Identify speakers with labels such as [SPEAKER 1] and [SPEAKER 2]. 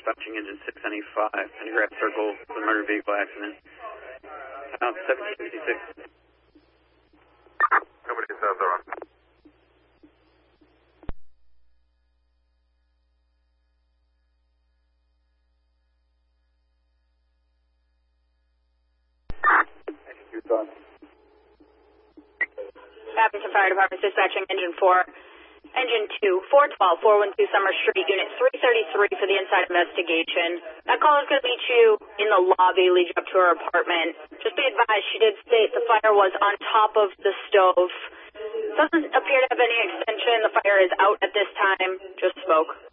[SPEAKER 1] dispatching engine 695, Pentagraph Circle, the motor vehicle accident. 1756.
[SPEAKER 2] Nobody says they're on.
[SPEAKER 3] Execute on.
[SPEAKER 4] Appleton Fire Department dispatching engine 4. Engine 2, 412, 412 Summer Street, Unit 333 for the inside investigation. That call is going to meet you in the lobby leading up to her apartment. Just be advised, she did state the fire was on top of the stove. Doesn't appear to have any extension. The fire is out at this time. Just smoke.